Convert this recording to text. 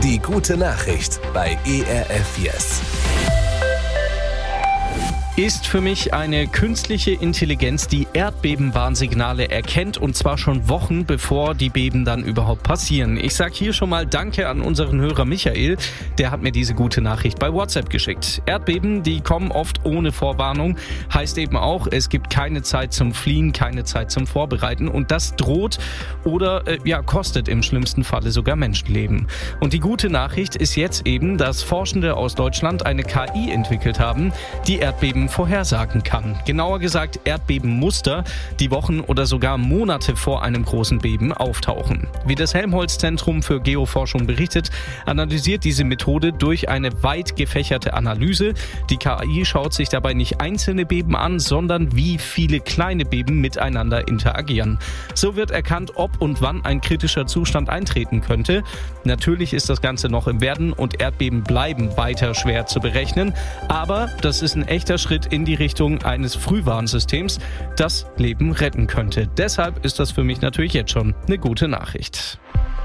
Die gute Nachricht bei ERF Yes. Ist für mich eine künstliche Intelligenz, die Erdbebenwarnsignale erkennt, und zwar schon Wochen bevor die Beben dann überhaupt passieren. Ich sage hier schon mal Danke an unseren Hörer Michael, der hat mir diese gute Nachricht bei WhatsApp geschickt. Erdbeben, die kommen oft ohne Vorwarnung, heißt eben auch, es gibt keine Zeit zum Fliehen, keine Zeit zum Vorbereiten, und das droht oder kostet im schlimmsten Falle sogar Menschenleben. Und die gute Nachricht ist jetzt eben, dass Forschende aus Deutschland eine KI entwickelt haben, die Erdbeben vorhersagen kann. Genauer gesagt Erdbebenmuster, die Wochen oder sogar Monate vor einem großen Beben auftauchen. Wie das Helmholtz-Zentrum für Geoforschung berichtet, analysiert diese Methode durch eine weit gefächerte Analyse. Die KI schaut sich dabei nicht einzelne Beben an, sondern wie viele kleine Beben miteinander interagieren. So wird erkannt, ob und wann ein kritischer Zustand eintreten könnte. Natürlich ist das Ganze noch im Werden und Erdbeben bleiben weiter schwer zu berechnen, aber das ist ein echter Schritt in die Richtung eines Frühwarnsystems, das Leben retten könnte. Deshalb ist das für mich natürlich jetzt schon eine gute Nachricht.